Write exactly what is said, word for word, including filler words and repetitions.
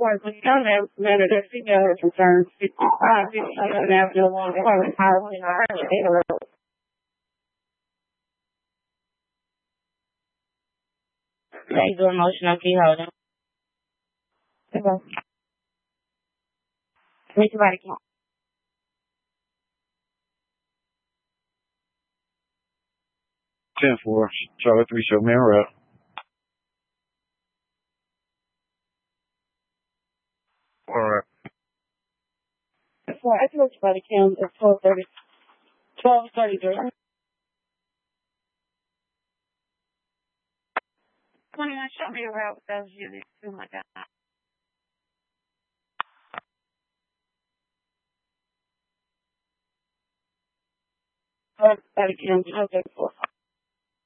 course, when you come there, matter that female is concerned, fifty-five, fifty-seven Avenue, one, apartment, Highway, nine, Thank you, emotion on key holder. Okay. Make your body count. ten four, Charlie three, show me around. All right. So I can look by the count at twelve thirty. twelve thirty-three. twenty-one, show me around with those units. Oh my God. By the count, okay, four.